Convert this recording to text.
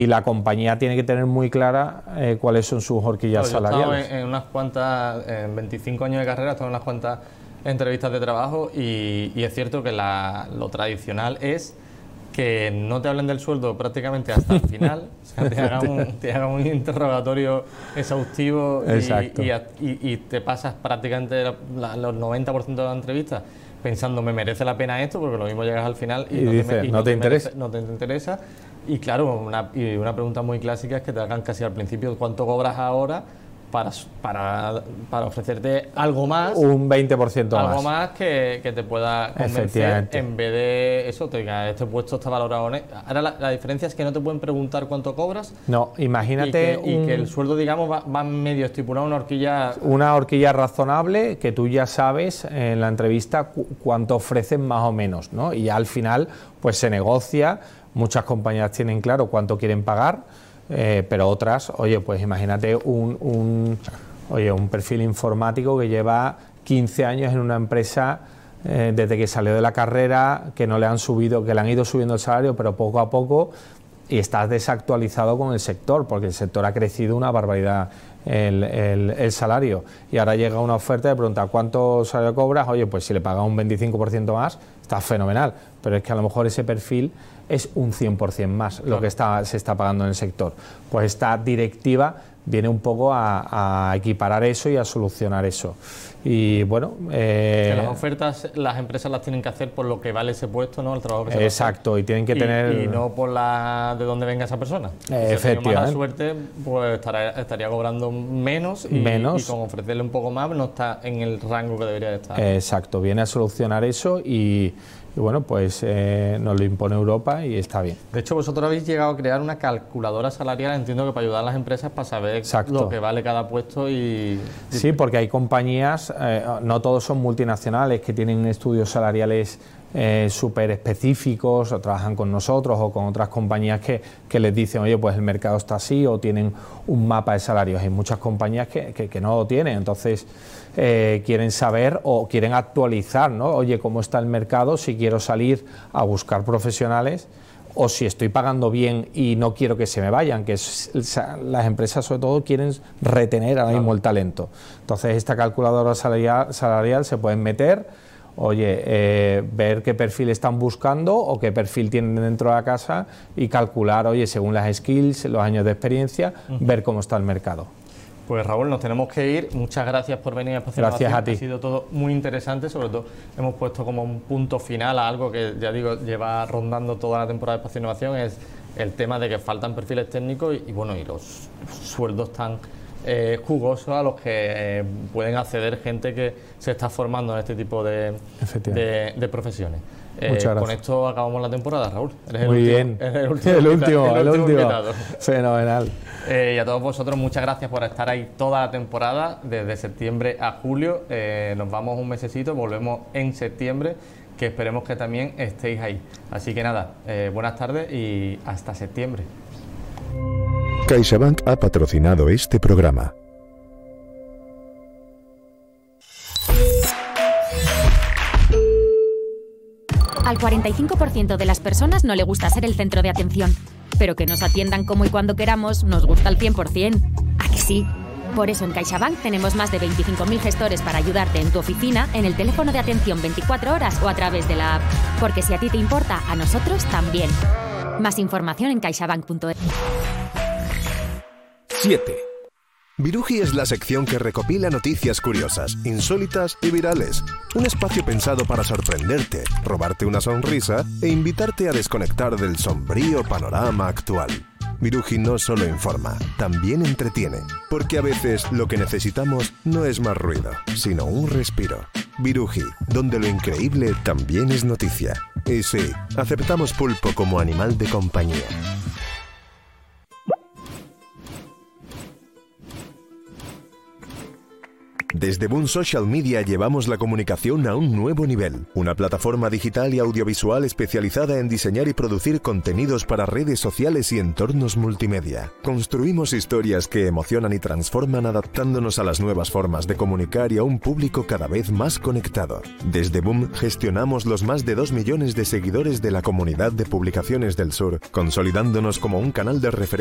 y la compañía tiene que tener muy clara cuáles son sus horquillas salariales. Yo he estado en unas cuantas, en 25 años de carrera, he estado en unas cuantas entrevistas de trabajo y es cierto que lo tradicional es que no te hablen del sueldo prácticamente hasta el final, o sea, te hagan un interrogatorio exhaustivo y te pasas prácticamente los 90% de la entrevista pensando, ¿me merece la pena esto? Porque lo mismo llegas al final y no te interesa. Y claro, una pregunta muy clásica es que te hagan casi al principio, ¿cuánto cobras ahora? Para ofrecerte algo más, un 20% más. Algo más que te pueda convencer, en vez de eso, te diga, este puesto está valorado. Ahora la diferencia es que no te pueden preguntar cuánto cobras. No, imagínate. Y que el sueldo, digamos, va medio estipulado, una horquilla. Una horquilla razonable que tú ya sabes en la entrevista cuánto ofrecen más o menos, ¿no? Y al final, pues se negocia. Muchas compañías tienen claro cuánto quieren pagar. Pero otras, oye, pues imagínate un perfil informático que lleva 15 años en una empresa desde que salió de la carrera, que no le han subido, que le han ido subiendo el salario, pero poco a poco, y estás desactualizado con el sector, porque el sector ha crecido una barbaridad el salario, y ahora llega una oferta de preguntar ¿cuánto salario cobras? Oye, pues si le pagas un 25% más, está fenomenal, pero es que a lo mejor ese perfil es un 100% más lo que se está pagando en el sector. Pues esta directiva viene un poco a equiparar eso y a solucionar eso. Y bueno... que las ofertas las empresas las tienen que hacer por lo que vale ese puesto, ¿no? El trabajo que se exacto, y tienen que tener... Y no por de dónde venga esa persona. Efectivamente. Si tiene mala suerte, pues estaría cobrando menos y con ofrecerle un poco más no está en el rango que debería de estar. Exacto, viene a solucionar eso y bueno, pues nos lo impone Europa y está bien. De hecho, vosotros habéis llegado a crear una calculadora salarial, entiendo que para ayudar a las empresas para saber lo que vale cada puesto y... Sí, porque hay compañías, no todos son multinacionales, que tienen estudios salariales súper específicos, o trabajan con nosotros o con otras compañías que les dicen, oye, pues el mercado está así, o tienen un mapa de salarios. Hay muchas compañías que no lo tienen, entonces quieren saber o quieren actualizar, ¿no? Oye, ¿cómo está el mercado? Si quiero salir a buscar profesionales o si estoy pagando bien y no quiero que se me vayan, las empresas sobre todo quieren retener ahora mismo el talento. Entonces esta calculadora salarial se pueden meter, oye, ver qué perfil están buscando o qué perfil tienen dentro de la casa y calcular, oye, según las skills, los años de experiencia, ver cómo está el mercado. Pues Raúl, nos tenemos que ir. Muchas gracias por venir a Espacio Innovación. Gracias a ti. Ha sido todo muy interesante, sobre todo hemos puesto como un punto final a algo que, ya digo, lleva rondando toda la temporada de Espacio Innovación, es el tema de que faltan perfiles técnicos y los sueldos tan jugosos a los que pueden acceder gente que se está formando en este tipo de profesiones. Con esto acabamos la temporada, Raúl. Muy bien. El último invitado. Fenomenal. Y a todos vosotros, muchas gracias por estar ahí toda la temporada, desde septiembre a julio. Nos vamos un mesecito, volvemos en septiembre, que esperemos que también estéis ahí. Así que nada, buenas tardes y hasta septiembre. CaixaBank ha patrocinado este programa. Al 45% de las personas no le gusta ser el centro de atención, pero que nos atiendan como y cuando queramos nos gusta al 100%. ¿A que sí? Por eso en CaixaBank tenemos más de 25.000 gestores para ayudarte en tu oficina, en el teléfono de atención 24 horas o a través de la app. Porque si a ti te importa, a nosotros también. Más información en caixabank.es. 7. Viruji es la sección que recopila noticias curiosas, insólitas y virales. Un espacio pensado para sorprenderte, robarte una sonrisa e invitarte a desconectar del sombrío panorama actual. Viruji no solo informa, también entretiene, porque a veces lo que necesitamos no es más ruido, sino un respiro. Viruji, donde lo increíble también es noticia. Y sí, aceptamos pulpo como animal de compañía. Desde Boom Social Media llevamos la comunicación a un nuevo nivel. Una plataforma digital y audiovisual especializada en diseñar y producir contenidos para redes sociales y entornos multimedia. Construimos historias que emocionan y transforman adaptándonos a las nuevas formas de comunicar y a un público cada vez más conectado. Desde Boom gestionamos los más de 2 millones de seguidores de la comunidad de Publicaciones del Sur, consolidándonos como un canal de referencia